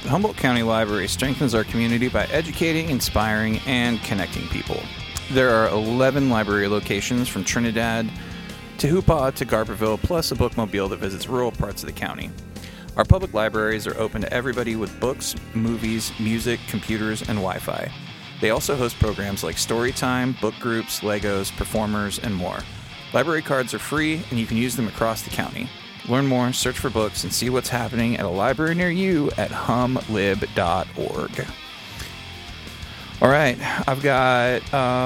The Humboldt County Library strengthens our community by educating, inspiring, and connecting people. There are 11 library locations from Trinidad to Hoopaw to Garberville, plus a bookmobile that visits rural parts of the county. Our public libraries are open to everybody with books, movies, music, computers, and Wi-Fi. They also host programs like story time, book groups, Legos, performers, and more. Library cards are free, and you can use them across the county. Learn more, search for books, and see what's happening at a library near you at humlib.org. All right, I've got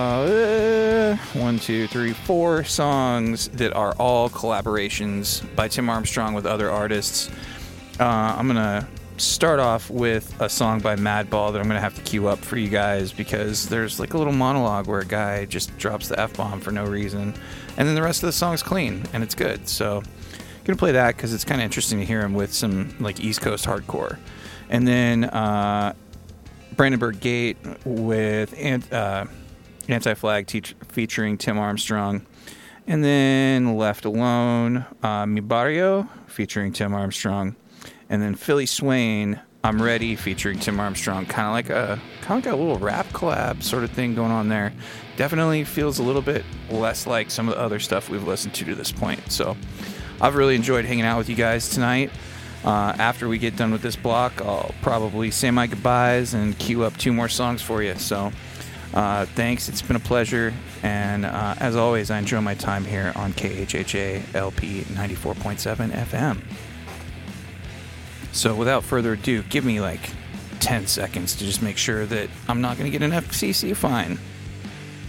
4 songs that are all collaborations by Tim Armstrong with other artists. I'm going to start off with a song by Madball that I'm going to have to queue up for you guys because there's like a little monologue where a guy just drops the F-bomb for no reason. And then the rest of the song's clean and it's good. So I'm going to play that because it's kind of interesting to hear him with some like East Coast hardcore. And then Brandenburg Gate with Anti-Flag featuring Tim Armstrong. And then Left Alone, Mi Barrio featuring Tim Armstrong. And then Philly Swain, I'm Ready, featuring Tim Armstrong. Kind of like a little rap collab sort of thing going on there. Definitely feels a little bit less like some of the other stuff we've listened to this point. So I've really enjoyed hanging out with you guys tonight. After we get done with this block, I'll probably say my goodbyes and queue up 2 more songs for you. So thanks. It's been a pleasure. And as always, I enjoy my time here on KHHA LP 94.7 FM. So without further ado, give me like 10 seconds to just make sure that I'm not going to get an FCC fine.